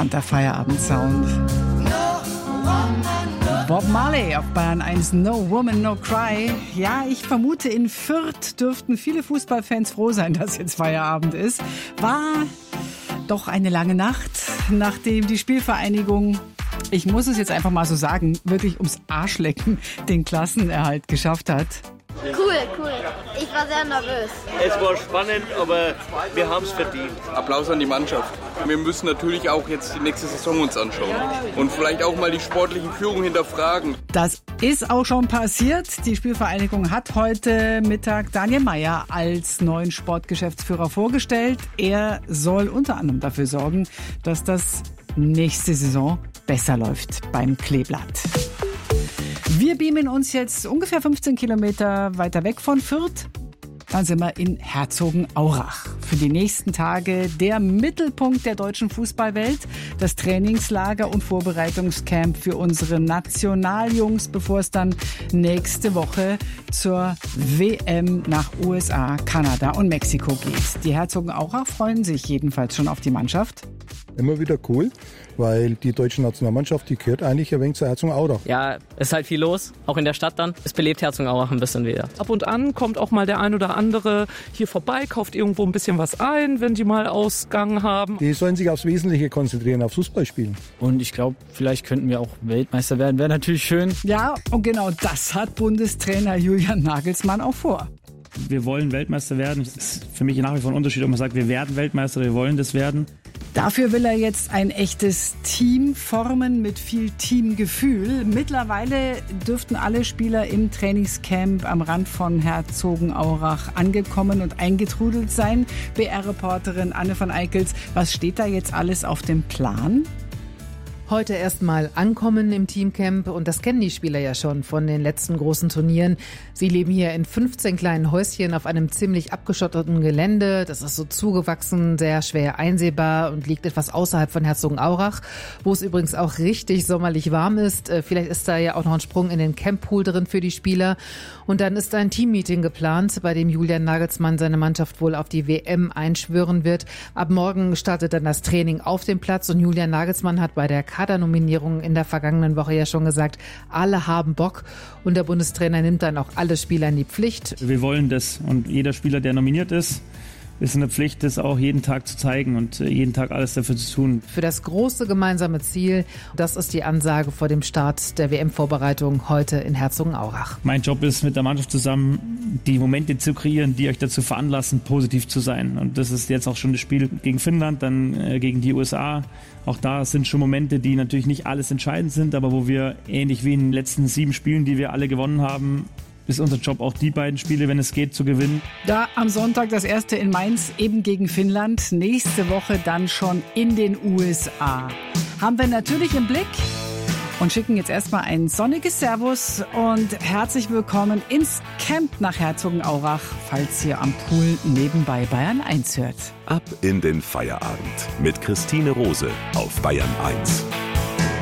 entspannter Feierabendsound. Bob Marley auf Bayern 1, No Woman, No Cry. Ja, ich vermute, in Fürth dürften viele Fußballfans froh sein, dass jetzt Feierabend ist. War doch eine lange Nacht, nachdem die Spielvereinigung, ich muss es jetzt einfach mal so sagen, wirklich ums Arschlecken den Klassenerhalt geschafft hat. Cool. Ich war sehr nervös. Es war spannend, aber wir haben es verdient. Applaus an die Mannschaft. Wir müssen natürlich auch jetzt die nächste Saison uns anschauen und vielleicht auch mal die sportliche Führung hinterfragen. Das ist auch schon passiert. Die Spielvereinigung hat heute Mittag Daniel Meier als neuen Sportgeschäftsführer vorgestellt. Er soll unter anderem dafür sorgen, dass das nächste Saison besser läuft beim Kleeblatt. Wir beamen uns jetzt ungefähr 15 Kilometer weiter weg von Fürth. Dann sind wir in Herzogenaurach. Für die nächsten Tage der Mittelpunkt der deutschen Fußballwelt. Das Trainingslager und Vorbereitungscamp für unsere Nationaljungs, bevor es dann nächste Woche zur WM nach USA, Kanada und Mexiko geht. Die Herzogenaurach freuen sich jedenfalls schon auf die Mannschaft. Immer wieder cool, weil die deutsche Nationalmannschaft, die gehört eigentlich ein wenig zu Herzogenaurach. Ja, ist halt viel los, auch in der Stadt dann. Es belebt Herzogenaurach ein bisschen wieder. Ab und an kommt auch mal der ein oder andere hier vorbei, kauft irgendwo ein bisschen was ein, wenn die mal Ausgang haben. Die sollen sich aufs Wesentliche konzentrieren, aufs Fußballspielen. Und ich glaube, vielleicht könnten wir auch Weltmeister werden, wäre natürlich schön. Ja, und genau das hat Bundestrainer Julian Nagelsmann auch vor. Wir wollen Weltmeister werden. Es ist für mich nach wie vor ein Unterschied, ob man sagt, wir werden Weltmeister, wir wollen das werden. Dafür will er jetzt ein echtes Team formen mit viel Teamgefühl. Mittlerweile dürften alle Spieler im Trainingscamp am Rand von Herzogenaurach angekommen und eingetrudelt sein. BR-Reporterin Anne von Eickels, was steht da jetzt alles auf dem Plan? Heute erstmal ankommen im Teamcamp und das kennen die Spieler ja schon von den letzten großen Turnieren. Sie leben hier in 15 kleinen Häuschen auf einem ziemlich abgeschotteten Gelände. Das ist so zugewachsen, sehr schwer einsehbar und liegt etwas außerhalb von Herzogenaurach, wo es übrigens auch richtig sommerlich warm ist. Vielleicht ist da ja auch noch ein Sprung in den Camppool drin für die Spieler. Und dann ist ein Teammeeting geplant, bei dem Julian Nagelsmann seine Mannschaft wohl auf die WM einschwören wird. Ab morgen startet dann das Training auf dem Platz und Julian Nagelsmann hat bei der Kadernominierung in der vergangenen Woche ja schon gesagt, alle haben Bock und der Bundestrainer nimmt dann auch alle Spieler in die Pflicht. Wir wollen das und jeder Spieler, der nominiert ist in der Pflicht, das auch jeden Tag zu zeigen und jeden Tag alles dafür zu tun. Für das große gemeinsame Ziel, das ist die Ansage vor dem Start der WM-Vorbereitung heute in Herzogenaurach. Mein Job ist, mit der Mannschaft zusammen die Momente zu kreieren, die euch dazu veranlassen, positiv zu sein. Und das ist jetzt auch schon das Spiel gegen Finnland, dann gegen die USA. Auch da sind schon Momente, die natürlich nicht alles entscheidend sind, aber wo wir ähnlich wie in den letzten 7 Spielen, die wir alle gewonnen haben, ist unser Job auch die beiden Spiele, wenn es geht, zu gewinnen. Da am Sonntag das erste in Mainz, eben gegen Finnland. Nächste Woche dann schon in den USA. Haben wir natürlich im Blick und schicken jetzt erstmal ein sonniges Servus und herzlich willkommen ins Camp nach Herzogenaurach, falls ihr am Pool nebenbei Bayern 1 hört. Ab in den Feierabend mit Christine Rose auf Bayern 1.